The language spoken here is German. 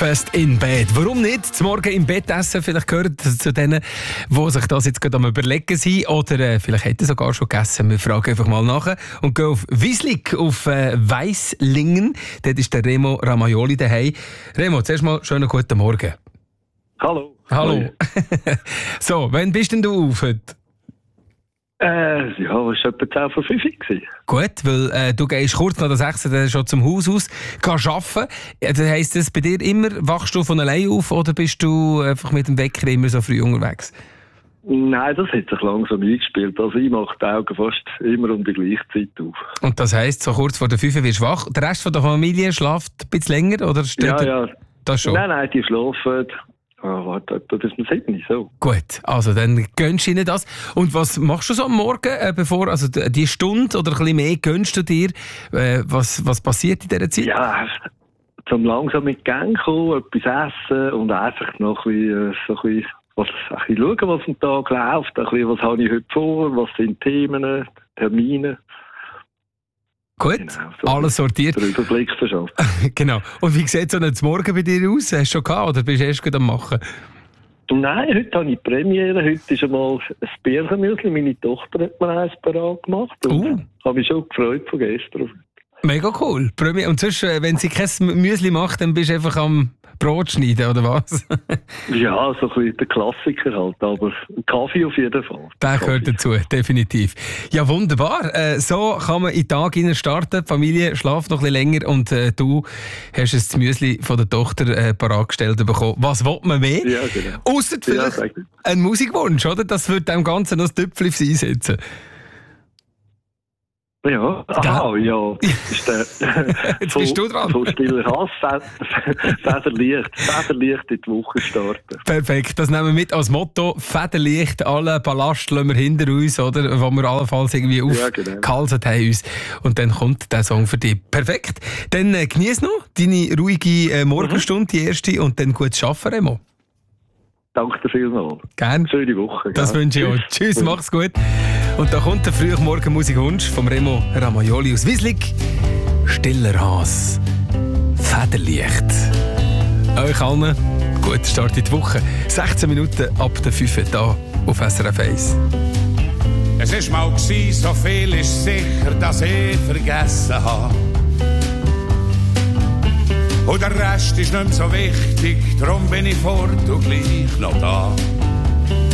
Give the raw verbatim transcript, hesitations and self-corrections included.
Breakfast in Bed. Warum nicht? Zum Morgen im Bett essen. Vielleicht gehört das zu denen, die sich das jetzt gerade am Überlegen sind. Oder äh, vielleicht hätten sie sogar schon gegessen. Wir fragen einfach mal nach und gehen auf Wieslig, auf äh, Weisslingen. Dort ist der Remo Ramaioli daheim. Remo, zuerst mal schönen guten Morgen. Hallo. Hallo. So, wann bist denn du auf heute? Äh, ja, es war etwa zehn vor fünf. Gut, weil äh, du gehst kurz nach der sechs dann schon zum Haus aus, gehst arbeiten. Ja, das heisst das bei dir immer, wachst du von allein auf oder bist du einfach mit dem Wecker immer so früh unterwegs? Nein, das hat sich langsam eingespielt. Also ich mache die Augen fast immer um die gleiche Zeit auf. Und das heisst, so kurz vor der fünf wirst du wach. Der Rest von der Familie schläft ein bisschen länger? Oder steht ja, ja. Das schon? Nein, nein, die schlafen. Ah, warte, das ist mir sieben, so. Gut, also dann gönnst du ihnen das. Und was machst du so am Morgen, äh, bevor, also die Stunde oder ein bisschen mehr gönnst du dir? Äh, was, was passiert in dieser Zeit? Ja, zum langsam mit Gang kommen, etwas essen und einfach noch ein bisschen, so ein bisschen, was, ein bisschen schauen, was am Tag läuft, ein bisschen, was habe ich heute vor, was sind Themen, Termine. Gut, genau, so alles sortiert. Den Überblick verschafft. Genau. Und wie sieht so ein Morgen bei dir aus? Hast du schon gehabt oder bist du erst gerade am Machen? Nein, heute habe ich Premiere. Heute ist einmal ein Birchenmüsli. Meine Tochter hat mir eins parat gemacht. Und Uh. habe mich schon gefreut von gestern. Mega cool. Und sonst, wenn sie kein Müsli macht, dann bist du einfach am Brot schneiden, oder was? Ja, so ein bisschen der Klassiker halt, aber Kaffee auf jeden Fall. Der gehört dazu, definitiv. Ja, wunderbar. Äh, so kann man in den Tag hinein starten. Die Familie schläft noch ein bisschen länger und äh, du hast das Müsli von der Tochter äh, parat gestellt bekommen. Was will man mehr? Ja, genau. Ausser vielleicht ja, ein Musikwunsch, oder? Das wird dem Ganzen noch ein Tüpfchen aufs Eis setzen. Ja, aha, ja. Ist der, Jetzt bist du dran. Von Stiller Hass, Federlicht, Federlicht in die Woche starten. Perfekt, das nehmen wir mit als Motto. Federlicht, alle Ballast lassen wir hinter uns, oder? Wo wir allenfalls irgendwie aufgehalten haben uns. Und dann kommt der Song für dich. Perfekt. Dann äh, genieß noch deine ruhige äh, Morgenstunde, die erste, und dann gutes Arbeiten, Remo. Danke dir vielmals. Gerne. Schöne Woche. Das gell? wünsche ich euch. Tschüss, Tschüss. mach's gut. Und da kommt der frühe Morgenmusikwunsch vom Remo Ramaioli aus Wieslig. Stiller Hass. Federlicht. Euch allen guten Start in die Woche. sechzehn Minuten ab der fünf hier auf S R F eins. Es war mal gsi, so viel ist sicher, dass ich vergessen habe. Und der Rest ist nicht mehr so wichtig, darum bin ich fort und gleich noch da.